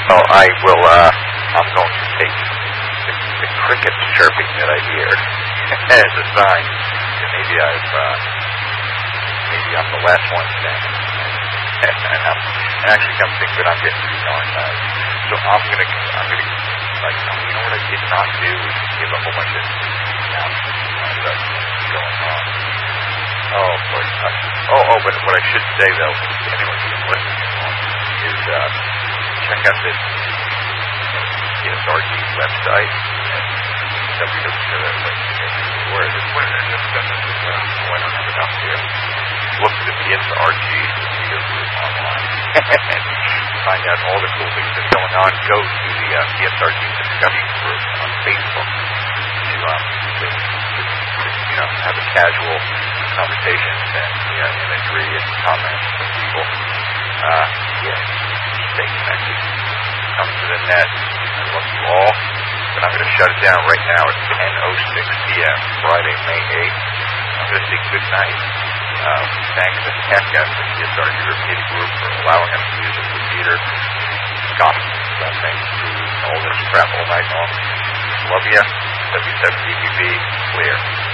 Well, I will, I'm going to take the crickets chirping that I hear as a sign that maybe I'm the last one standing. And actually come think that I'm getting pretty darn tired. So I'm gonna, you know what I did not do is give a whole bunch of announcements about what's going on. Oh, boy. But what I should say, though, to anyone who's listening is check out this PSRG website at www.where is it? I don't have it up here. Look for the PSRG leader group online and find out all the cool things that's going on. Go to the PSRG discussion group on Facebook to have a casual conversation and imagery and comments from people. Stay connected. Come to the net. I love you all. But I'm going to shut it down right now at 10:06 p.m. Friday, May 8th. I'm going to say good night. Thanks to heck out to the PSRG Repeating Group for allowing us to use it for theater, gospel, things, all this crap all night long. Love ya. W7DBB, clear.